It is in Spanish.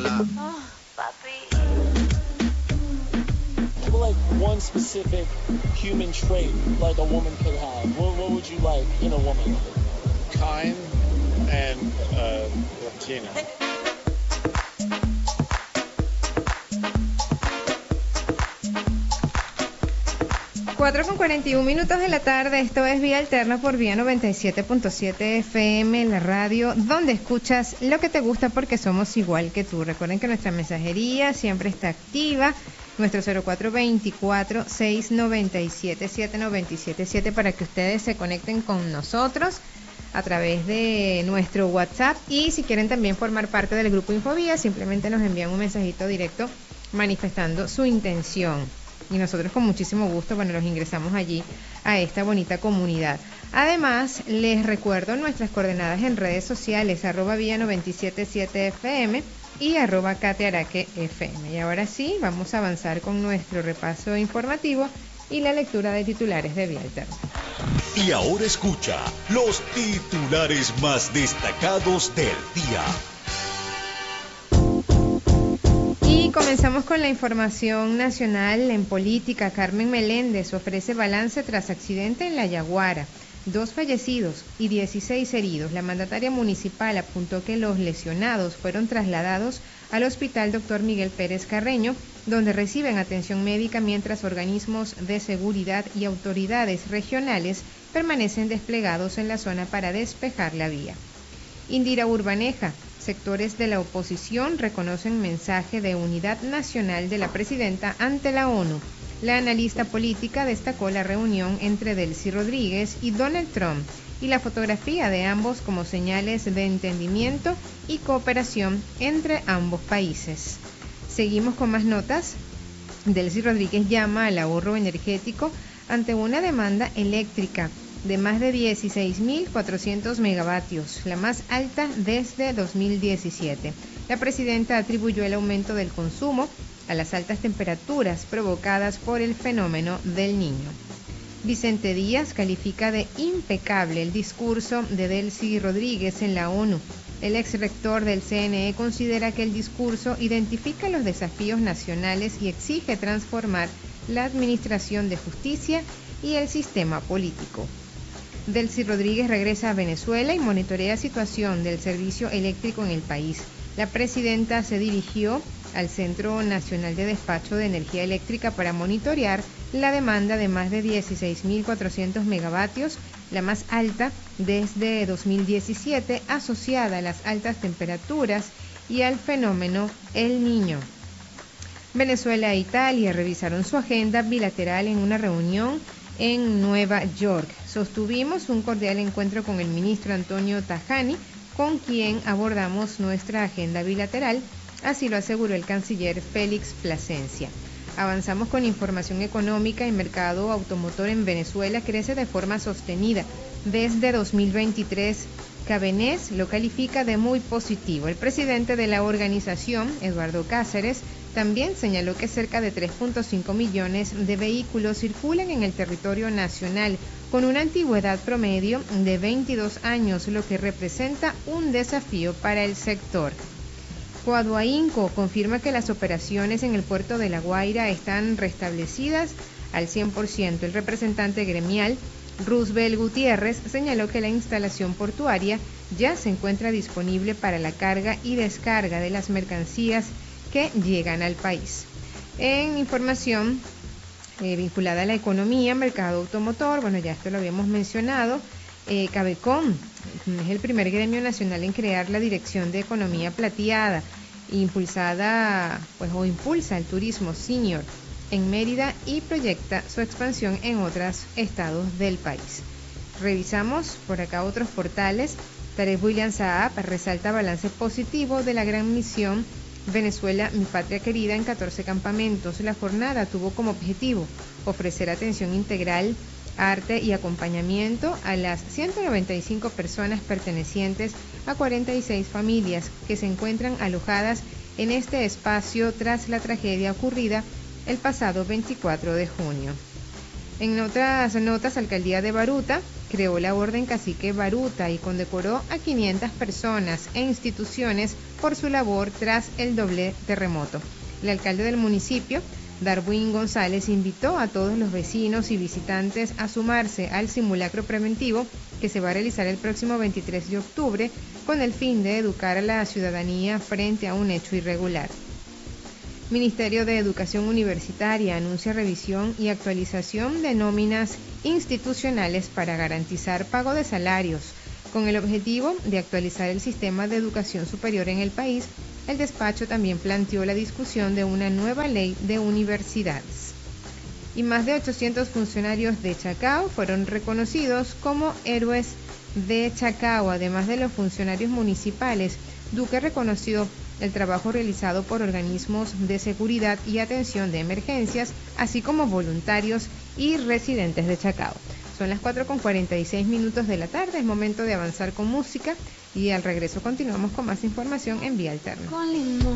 Oh, papi. Like one specific human trait like a woman could have. What would you like in a woman? Kind and Latina. 4:41 de la tarde, esto es Vía Alterna por Vía 97.7 FM, la radio, donde escuchas lo que te gusta porque somos igual que tú. Recuerden que nuestra mensajería siempre está activa, nuestro 0424-697-7977 para que ustedes se conecten con nosotros a través de nuestro WhatsApp, y si quieren también formar parte del grupo Infovía, simplemente nos envían un mensajito directo manifestando su intención. Y nosotros con muchísimo gusto, bueno, los ingresamos allí a esta bonita comunidad. Además, les recuerdo nuestras coordenadas en redes sociales, @vía 977 FM y @catearaque FM. Y ahora sí, vamos a avanzar con nuestro repaso informativo y la lectura de titulares de Vía Alterna. Y ahora escucha los titulares más destacados del día. Y comenzamos con la información nacional en política. Carmen Meléndez ofrece balance tras accidente en La Yaguara. 2 fallecidos y 16 heridos. La mandataria municipal apuntó que los lesionados fueron trasladados al Hospital Dr. Miguel Pérez Carreño, donde reciben atención médica, mientras organismos de seguridad y autoridades regionales permanecen desplegados en la zona para despejar la vía. Indira Urbaneja. Sectores de la oposición reconocen mensaje de unidad nacional de la presidenta ante la ONU. La analista política destacó la reunión entre Delcy Rodríguez y Donald Trump y la fotografía de ambos como señales de entendimiento y cooperación entre ambos países. Seguimos con más notas. Delcy Rodríguez llama al ahorro energético ante una demanda eléctrica de más de 16.400 megavatios, la más alta desde 2017. La presidenta atribuyó el aumento del consumo a las altas temperaturas provocadas por el fenómeno del Niño. Vicente Díaz califica de impecable el discurso de Delcy Rodríguez en la ONU. El exrector del CNE considera que el discurso identifica los desafíos nacionales y exige transformar la administración de justicia y el sistema político. Delcy Rodríguez regresa a Venezuela y monitorea situación del servicio eléctrico en el país. La presidenta se dirigió al Centro Nacional de Despacho de Energía Eléctrica para monitorear la demanda de más de 16.400 megavatios, la más alta desde 2017, asociada a las altas temperaturas y al fenómeno El Niño. Venezuela e Italia revisaron su agenda bilateral en una reunión en Nueva York. Sostuvimos un cordial encuentro con el ministro Antonio Tajani, con quien abordamos nuestra agenda bilateral, así lo aseguró el canciller Félix Plasencia. Avanzamos con información económica. El mercado automotor en Venezuela crece de forma sostenida desde 2023. Cabenés lo califica de muy positivo. El presidente de la organización, Eduardo Cáceres, también señaló que cerca de 3.5 millones de vehículos circulan en el territorio nacional, con una antigüedad promedio de 22 años, lo que representa un desafío para el sector. Coaduainco confirma que las operaciones en el puerto de La Guaira están restablecidas al 100%. El representante gremial, Roosevelt Gutiérrez, señaló que la instalación portuaria ya se encuentra disponible para la carga y descarga de las mercancías que llegan al país. En información vinculada a la economía, mercado automotor, bueno, ya esto lo habíamos mencionado. Cabecom es el primer gremio nacional en crear la Dirección de Economía Plateada, impulsa el turismo senior en Mérida y proyecta su expansión en otros estados del país. Revisamos por acá otros portales. Tarek William Saab resalta balance positivo de la gran misión Venezuela, mi patria querida, en 14 campamentos. La jornada tuvo como objetivo ofrecer atención integral, arte y acompañamiento a las 195 personas pertenecientes a 46 familias que se encuentran alojadas en este espacio tras la tragedia ocurrida el pasado 24 de junio. En otras notas, Alcaldía de Baruta creó la Orden Cacique Baruta y condecoró a 500 personas e instituciones por su labor tras el doble terremoto. El alcalde del municipio, Darwin González, invitó a todos los vecinos y visitantes a sumarse al simulacro preventivo que se va a realizar el próximo 23 de octubre con el fin de educar a la ciudadanía frente a un hecho irregular. Ministerio de Educación Universitaria anuncia revisión y actualización de nóminas institucionales para garantizar pago de salarios. Con el objetivo de actualizar el sistema de educación superior en el país, el despacho también planteó la discusión de una nueva ley de universidades. Y más de 800 funcionarios de Chacao fueron reconocidos como héroes de Chacao. Además de los funcionarios municipales, Duque reconoció el trabajo realizado por organismos de seguridad y atención de emergencias, así como voluntarios y residentes de Chacao. Son las 4:46 de la tarde, es momento de avanzar con música y al regreso continuamos con más información en Vía Alterna.